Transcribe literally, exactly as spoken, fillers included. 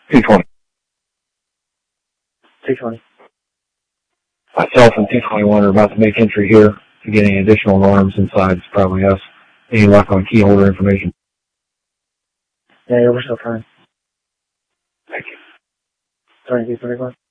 two twenty. two twenty. Myself and two twenty-one are about to make entry here. If you get any additional alarms inside, it's probably us. Any luck on key holder information? Yeah, we're still trying. Thank you. Trying to keep everyone.